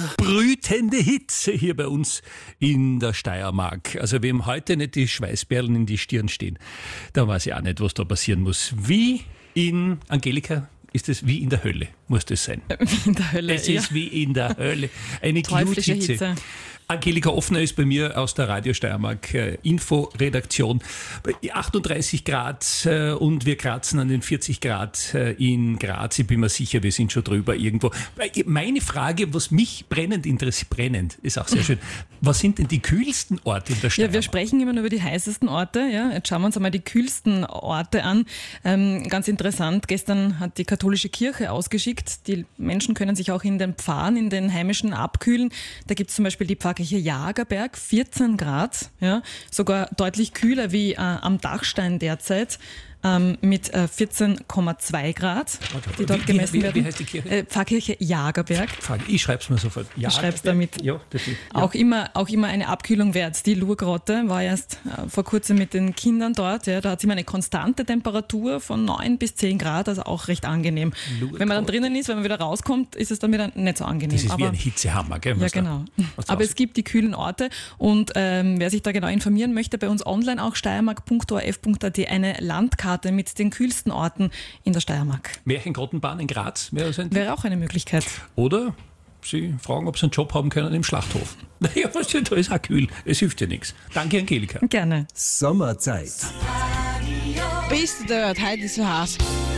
Brütende Hitze hier bei uns in der Steiermark. Also wem heute nicht die Schweißperlen in die Stirn stehen, da weiß ich auch nicht, was da passieren muss. Wie in Angelika ist es wie in der Hölle, muss das sein. Wie in der Hölle, Es ist wie in der Hölle. Eine Teuflische Gluthitze. Hitze. Angelika Offner ist bei mir aus der Radio Steiermark Inforedaktion. 38 Grad und wir kratzen an den 40 Grad in Graz. Ich bin mir sicher, wir sind schon drüber irgendwo. Meine Frage, was mich brennend interessiert, ist auch sehr schön. Was sind denn die kühlsten Orte in der Steiermark? Ja, wir sprechen immer nur über die heißesten Orte. Ja. Jetzt schauen wir uns einmal die kühlsten Orte an. Ganz interessant, gestern hat die katholische Kirche ausgeschickt, die Menschen können sich auch in den Pfarren, in den heimischen abkühlen. Da gibt es zum Beispiel die Pfarrkirche Jagerberg, 14 Grad, ja, sogar deutlich kühler wie am Dachstein derzeit. Mit 14,2 Grad, die dort gemessen werden. Wie heißt die Kirche? Pfarrkirche Jagerberg. Ich schreibe es mir sofort. Du schreibst damit. Ja, das ist, ja. Auch immer eine Abkühlung wert. Die Lurgrotte war erst vor kurzem mit den Kindern dort. Ja, da hat sie immer eine konstante Temperatur von 9 bis 10 Grad, also auch recht angenehm. Lurgrotte. Wenn man dann drinnen ist, wenn man wieder rauskommt, ist es dann wieder nicht so angenehm. Das ist wie ein Hitzehammer, gell? Ja, genau. Aber es gibt die kühlen Orte und wer sich da genau informieren möchte, bei uns online auch steiermark.orf.at eine Landkarte mit den kühlsten Orten in der Steiermark. Märchengrottenbahn in Graz Wäre auch eine Möglichkeit. Oder Sie fragen, ob Sie einen Job haben können im Schlachthof. Naja, da ist auch kühl. Es hilft ja nichts. Danke, Angelika. Gerne. Sommerzeit. Bist du dort? Heute ist so heiß.